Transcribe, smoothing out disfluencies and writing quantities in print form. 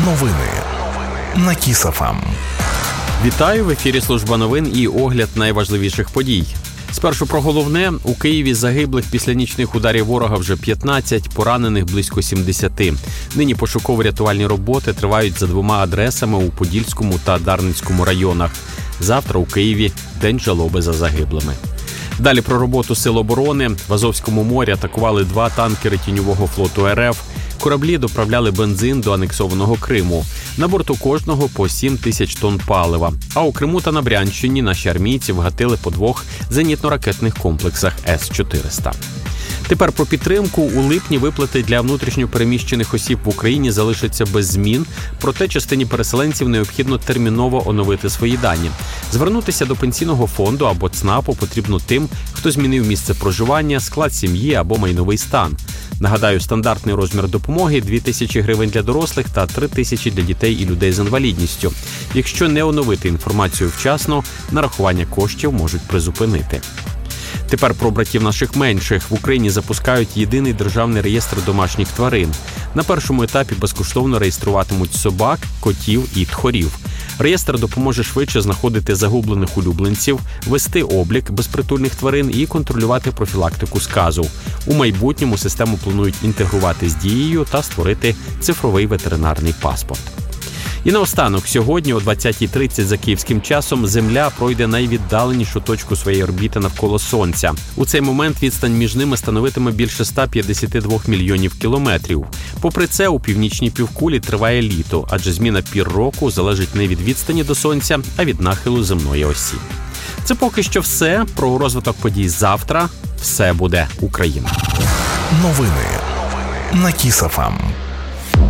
Новини на Kiss FM. Вітаю, в ефірі служба новин і огляд найважливіших подій. Спершу про головне. У Києві загиблих після нічних ударів ворога вже 15, поранених близько 70. Нині пошуково-рятувальні роботи тривають за 2 адресами у Подільському та Дарницькому районах. Завтра у Києві день жалоби за загиблими. Далі про роботу Сил оборони. В Азовському морі атакували 2 танкери тіньового флоту РФ. Кораблі доправляли бензин до анексованого Криму. На борту кожного по 7 тисяч тонн палива. А у Криму та на Брянщині наші армійці вгатили по 2 зенітно-ракетних комплексах С-400. Тепер про підтримку. У липні виплати для внутрішньопереміщених осіб в Україні залишаться без змін, проте частині переселенців необхідно терміново оновити свої дані. Звернутися до Пенсійного фонду або ЦНАПу потрібно тим, хто змінив місце проживання, склад сім'ї або майновий стан. Нагадаю, стандартний розмір допомоги – 2 тисячі гривень для дорослих та 3 тисячі для дітей і людей з інвалідністю. Якщо не оновити інформацію вчасно, нарахування коштів можуть призупинити. Тепер про братів наших менших. В Україні запускають єдиний державний реєстр домашніх тварин. На першому етапі безкоштовно реєструватимуть собак, котів і тхорів. Реєстр допоможе швидше знаходити загублених улюбленців, вести облік безпритульних тварин і контролювати профілактику сказу. У майбутньому систему планують інтегрувати з Дією та створити цифровий ветеринарний паспорт. І наостанок, сьогодні о 20:30 за київським часом Земля пройде найвіддаленішу точку своєї орбіти навколо Сонця. У цей момент відстань між ними становитиме більше 152 мільйонів кілометрів. Попри це, у північній півкулі триває літо, адже зміна пір року залежить не від відстані до Сонця, а від нахилу земної осі. Це поки що все. Про розвиток подій завтра. Все буде Україна. Новини на Kiss FM.